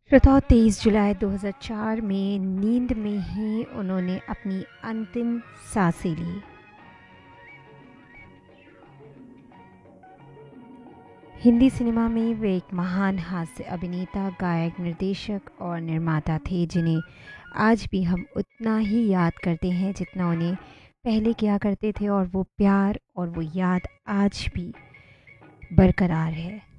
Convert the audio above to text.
श्रोताओ, 23 जुलाई 2004 में नींद में ही उन्होंने अपनी अंतिम सांसें ली। हिंदी सिनेमा में वे एक महान हास्य अभिनेता, गायक, निर्देशक और निर्माता थे, जिन्हें आज भी हम उतना ही याद करते हैं जितना उन्हें पहले किया करते थे, और वो प्यार और वो याद आज भी बरकरार है।